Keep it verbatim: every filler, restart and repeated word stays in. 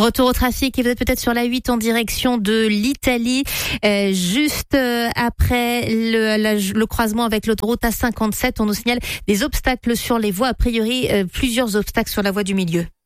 Retour au trafic et vous êtes peut-être sur la huit en direction de l'Italie, euh, juste euh, après le, la, le croisement avec l'autoroute A cinquante-sept. On nous signale des obstacles sur les voies, a priori euh, plusieurs obstacles sur la voie du milieu.